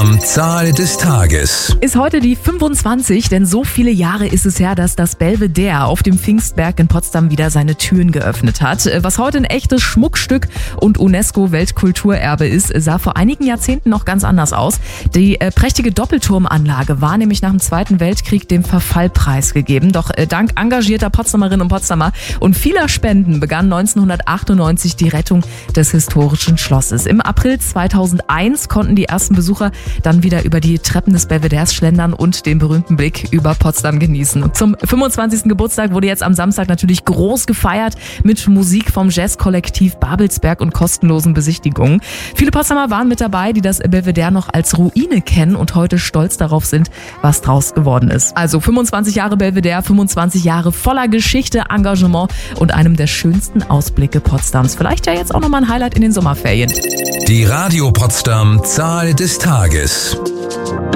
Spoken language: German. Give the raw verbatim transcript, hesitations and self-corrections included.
Potsdam Zahl des Tages. Ist heute die fünfundzwanzig, denn so viele Jahre ist es her, dass das Belvedere auf dem Pfingstberg in Potsdam wieder seine Türen geöffnet hat. Was heute ein echtes Schmuckstück und UNESCO-Weltkulturerbe ist, sah vor einigen Jahrzehnten noch ganz anders aus. Die äh, prächtige Doppelturmanlage war nämlich nach dem Zweiten Weltkrieg dem Verfall preisgegeben. Doch äh, dank engagierter Potsdamerinnen und Potsdamer und vieler Spenden begann neunzehnhundertachtundneunzig die Rettung des historischen Schlosses. Im April zweitausendeins konnten die ersten Besucher dann wieder über die Treppen des Belvederes schlendern und den berühmten Blick über Potsdam genießen. Und zum fünfundzwanzigsten Geburtstag wurde jetzt am Samstag natürlich groß gefeiert mit Musik vom Jazzkollektiv Babelsberg und kostenlosen Besichtigungen. Viele Potsdamer waren mit dabei, die das Belvedere noch als Ruine kennen und heute stolz darauf sind, was draus geworden ist. Also fünfundzwanzig Jahre Belvedere, fünfundzwanzig Jahre voller Geschichte, Engagement und einem der schönsten Ausblicke Potsdams. Vielleicht ja jetzt auch nochmal ein Highlight in den Sommerferien. Die Radio Potsdam Zahl des Tages.